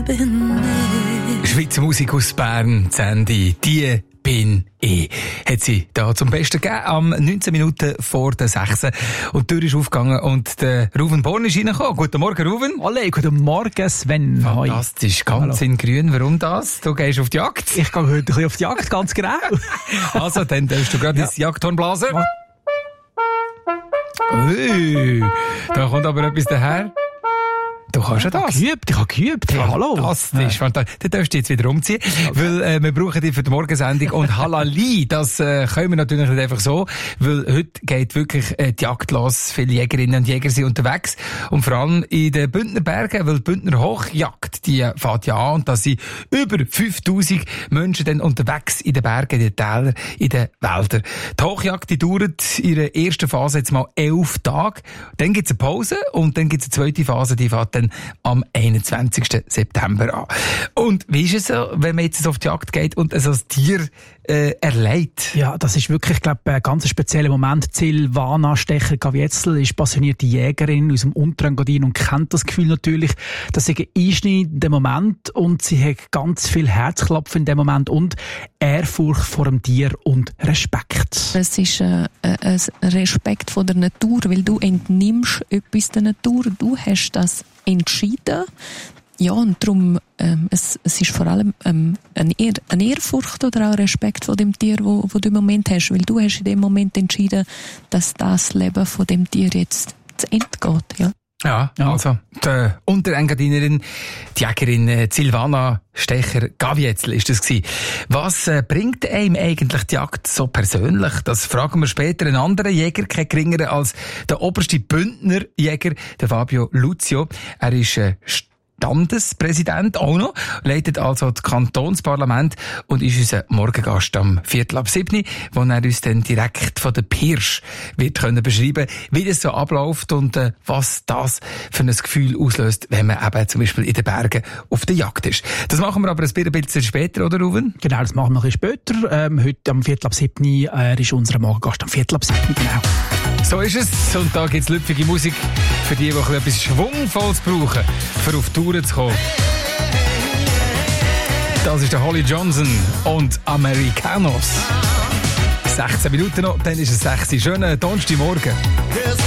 bin ich. Schweizer Musik aus Bern, Sandy, die bin ich. Hat sie da zum Besten gegeben, am 19 Minuten vor der 6. Und die Tür ist aufgegangen und der Ruven Born ist reingekommen. Guten Morgen, Ruven. Alle, guten Morgen, Sven. Fantastisch, ganz Hallo. in grün. Warum das? Du gehst auf die Jagd? Ich gehe heute ein bisschen auf die Jagd, ganz genau. Also, dann darfst du gerade ins Jagdhorn blasen. Ui, da kommt aber etwas daher. Du kannst ja das. Ich habe geübt. Hey, hallo. Fantastisch, fantastisch. Dann darfst du jetzt wieder umziehen, weil wir brauchen dich für die Morgensendung. Und Halali, das können wir natürlich nicht einfach so, weil heute geht wirklich die Jagd los. Viele Jägerinnen und Jäger sind unterwegs. Und vor allem in den Bündner Bergen, weil die Bündner Hochjagd, die fährt ja an. Und da sind über 5000 Menschen dann unterwegs in den Bergen, in den Tälern, in den Wäldern. Die Hochjagd, die dauert in der ersten Phase jetzt mal 11 Tage. Dann gibt's eine Pause und dann gibt's eine zweite Phase, die fährt dann am 21. September an. Und wie ist es so, wenn man jetzt auf die Jagd geht und so ein Tier erleidet? Ja, das ist wirklich, glaube ich, ein ganz spezieller Moment. Silvana Stecher-Gavietzel ist passionierte Jägerin aus dem Unterengadin und kennt das Gefühl natürlich. Das ist ein einschneidender Moment und sie hat ganz viel Herzklopfen in dem Moment und Ehrfurcht vor dem Tier und Respekt. Es ist ein Respekt vor der Natur, weil du entnimmst etwas der Natur. Du hast das entschieden. Ja, und darum, es ist vor allem eine Ehrfurcht oder auch Respekt vor dem Tier, wo du im Moment hast. Weil du hast in dem Moment entschieden, dass das Leben von dem Tier jetzt zu Ende geht. Ja. Ja, also die Unterengadinerin, die Jägerin Silvana Stecher-Gavietzel ist das gewesen. Was bringt einem eigentlich die Jagd so persönlich? Das fragen wir später einen anderen Jäger, kein geringerer als der oberste Bündner Jäger, der Fabio Luzio. Er ist Standespräsident auch noch, leitet also das Kantonsparlament und ist unser Morgengast am 6:45, wo er uns dann direkt von der Pirsch wird können beschreiben, wie das so abläuft und was das für ein Gefühl auslöst, wenn man eben zum Beispiel in den Bergen auf der Jagd ist. Das machen wir aber ein bisschen später, oder Ruven? Genau, das machen wir ein bisschen später. Heute am 6:45, er ist unser Morgengast am 6:45, genau. So ist es. Und da gibt's lüpfige Musik für die etwas Schwungvolles brauchen, für auf Touren zu kommen. Das ist der Holly Johnson und Americanos. 16 Minuten noch, dann ist es 6 Uhr. Schönen Donnerstagmorgen.